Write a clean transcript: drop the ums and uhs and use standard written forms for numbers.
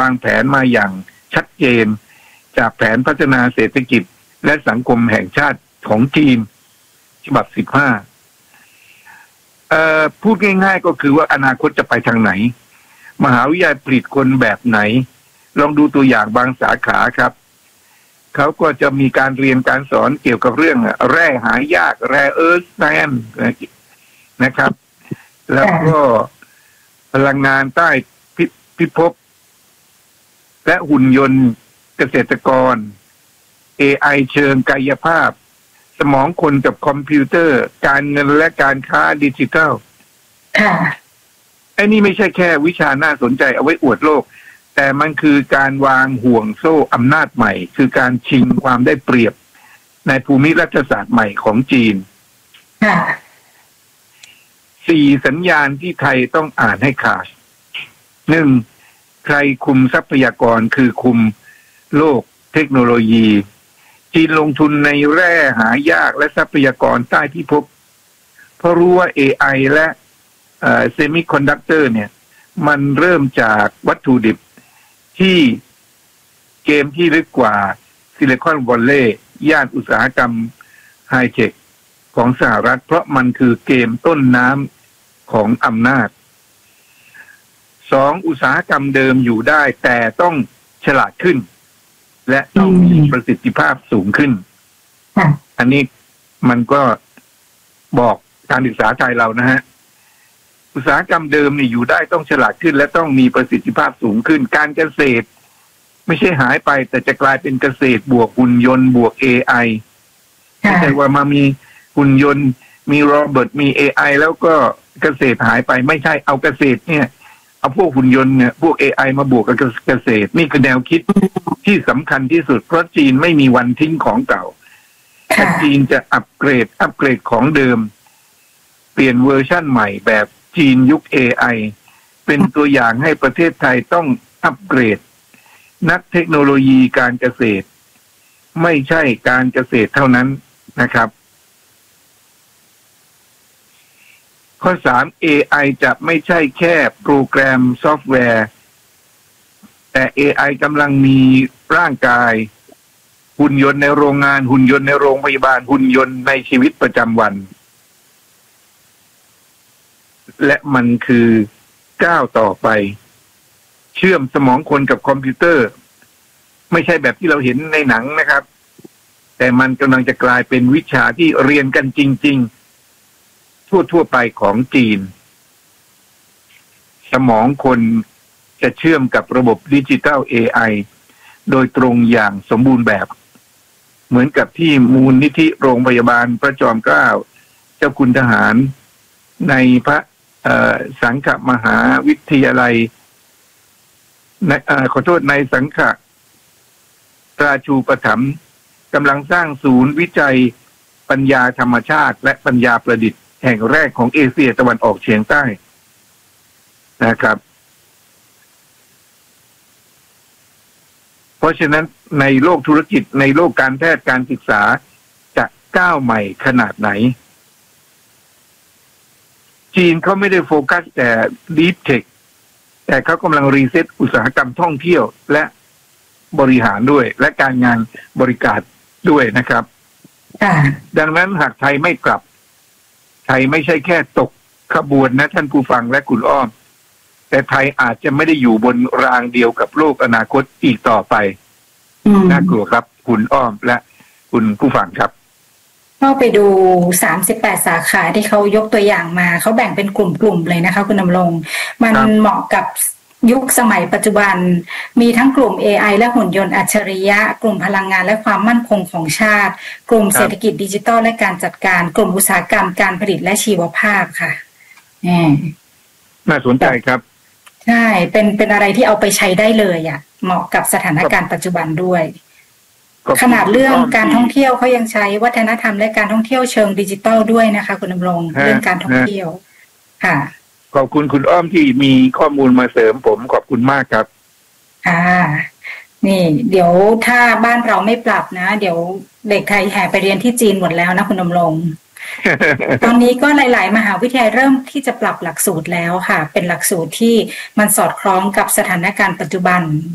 างแผนมาอย่างชัดเจนจากแผนพัฒนาเศรษฐกิจและสังคมแห่งชาติของจีนฉบับ15พูดง่ายๆก็คือว่าอนาคตจะไปทางไหนมหาวิทยาลัยผลิตคนแบบไหนลองดูตัวอย่างบางสาขาครับเขาก็จะมีการเรียนการสอนเกี่ยวกับเรื่องแร่หายากแร่เอิร์ธแซนนะครับแล้วก็พลังงานใต้พิภพและหุ่นยนต์เกษตรกร AI เชิงกายภาพสมองคนกับคอมพิวเตอร์การเงินและการค้าดิจิทัลไอ้นี่ไม่ใช่แค่วิชาน่าสนใจเอาไว้อวดโลกแต่มันคือการวางห่วงโซ่อำนาจใหม่คือการชิงความได้เปรียบในภูมิรัฐศาสตร์ใหม่ของจีน4 สัญญาณที่ไทยต้องอ่านให้ขาด 1. ใครคุมทรัพยากรคือคุมโลกเทคโนโลยีจีนลงทุนในแร่หายากและทรัพยากรใต้พิภพเพราะรู้ว่า AI และเซมิคอนดักเตอร์เนี่ยมันเริ่มจากวัตถุดิบที่เกมที่ลึกกว่าซิลิคอนวัลเลย์ย่านอุตสาหกรรมไฮเทคของสหรัฐเพราะมันคือเกมต้นน้ำของอำนาจ 2. อุตสาหกรรมเดิมอยู่ได้แต่ต้องฉลาดขึ้นและต้องมีประสิทธิภาพสูงขึ้นอันนี้มันก็บอกการศึกษาไทยเรานะฮะอุตสาหกรรมเดิมนี่อยู่ได้ต้องฉลาดขึ้นและต้องมีประสิทธิภาพสูงขึ้นการเกษตรไม่ใช่หายไปแต่จะกลายเป็นเกษตรบวกหุ่นยนต์บวก AI ไม่ใช่ว่ามามีหุ่นยนต์มีโรบอทมี AI แล้วก็เกษตรหายไปไม่ใช่เอาเกษตรเนี่ยเอาพวกหุ่นยนต์เนี่ยพวก AI มาบวกกับเกษตรนี่คือแนวคิดที่สำคัญที่สุดเพราะจีนไม่มีวันทิ้งของเก่าแต่จีนจะอัปเกรดของเดิมเปลี่ยนเวอร์ชั่นใหม่แบบจีนยุค AI เป็นตัวอย่างให้ประเทศไทยต้องอัปเกรดนักเทคโนโลยีการเกษตรไม่ใช่การเกษตรเท่านั้นนะครับข้อ 3 AI จะไม่ใช่แค่โปรแกรมซอฟต์แวร์แต่ AI กำลังมีร่างกายหุ่นยนต์ในโรงงานหุ่นยนต์ในโรงพยาบาลหุ่นยนต์ในชีวิตประจำวันและมันคือก้าวต่อไปเชื่อมสมองคนกับคอมพิวเตอร์ไม่ใช่แบบที่เราเห็นในหนังนะครับแต่มันกำลังจะกลายเป็นวิชาที่เรียนกันจริงๆทั่วไปของจีนสมองคนจะเชื่อมกับระบบดิจิทัล AI โดยตรงอย่างสมบูรณ์แบบเหมือนกับที่มูลนิธิโรงพยาบาลพระจอมเกล้าเจ้าคุณทหารในพระสังฆมหาวิทยาลัยในสังฆราชูปถัมภ์กำลังสร้างศูนย์วิจัยปัญญาธรรมชาติและปัญญาประดิษฐ์แห่งแรกของเอเชียตะวันออกเฉียงใต้นะครับเพราะฉะนั้นในโลกธุรกิจในโลกการแพทย์การศึกษาจะก้าวใหม่ขนาดไหนจีนเขาไม่ได้โฟกัสแต่ Deep Tech แต่เขากำลังรีเซ็ตอุตสาหกรรมท่องเที่ยวและบริหารด้วยและการงานบริการด้วยนะครับดังนั้นหากไทยไม่กลับไทยไม่ใช่แค่ตกขบวนนะท่านผู้ฟังและคุณอ้อมแต่ไทยอาจจะไม่ได้อยู่บนรางเดียวกับโลกอนาคตอีกต่อไปน่ากลัวครับคุณอ้อมและคุณผู้ฟังครับเข้าไปดู38สาขาที่เขายกตัวอย่างมาเขาแบ่งเป็นกลุ่มๆเลยนะคะคุณดำรงมันเหมาะกับยุคสมัยปัจจุบันมีทั้งกลุ่ม AI และหุ่นยนต์อัจฉริยะกลุ่มพลังงานและความมั่นคงของชาติกลุ่มเศรษฐกิจดิจิทัลและการจัดการกลุ่มอุตสาหกรรมการผลิตและชีวภาพค่ะน่าสนใจครับใช่เป็นอะไรที่เอาไปใช้ได้เลยอ่ะเหมาะกับสถานการณ์ปัจจุบันด้วยขนาดเรื่องการท่องเที่ยวเขายังใช้วัฒนธรรมและการท่องเที่ยวเชิงดิจิทัลด้วยนะคะคุณดำรงเรื่องการท่องเที่ยวค่ะขอบคุณคุณอ้อมที่มีข้อมูลมาเสริมผมขอบคุณมากครับนี่เดี๋ยวถ้าบ้านเราไม่ปรับนะเดี๋ยวเด็กไทยแห่ไปเรียนที่จีนหมดแล้วนะคุณดำรง ตอนนี้ก็หลายๆมหาวิทยาลัยเริ่มที่จะปรับหลักสูตรแล้วค่ะเป็นหลักสูตรที่มันสอดคล้องกับสถานการณ์ปัจจุบัน